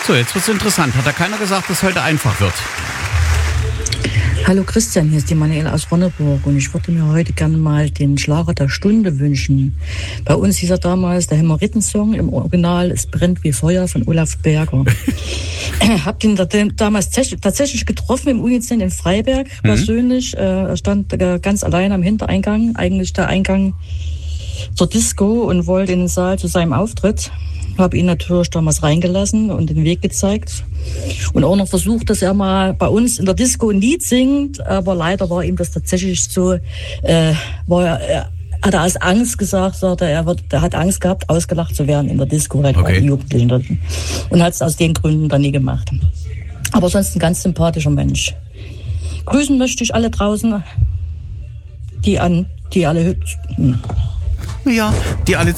So, jetzt wird's interessant. Hat da keiner gesagt, dass heute einfach wird? Hallo Christian, hier ist die Manuela aus Ronneburg und ich würde mir heute gerne mal den Schlager der Stunde wünschen. Bei uns hieß er damals der Hämorrhoiden-Song, im Original Es brennt wie Feuer von Olaf Berger. Hab ihn damals tatsächlich getroffen im Unizentrum in Freiberg persönlich. Er stand ganz allein am Hintereingang, eigentlich der Eingang zur Disco, und wollte in den Saal zu seinem Auftritt. Habe ihn natürlich damals reingelassen und den Weg gezeigt. Und auch noch versucht, dass er mal bei uns in der Disco ein Lied singt. Aber leider war ihm das tatsächlich so, hat er aus Angst gesagt, er hat Angst gehabt, ausgelacht zu werden in der Disco, halt bei den Jugendlichen. Und hat es aus den Gründen dann nie gemacht. Aber sonst ein ganz sympathischer Mensch. Grüßen möchte ich alle draußen, die alle Ja, die alle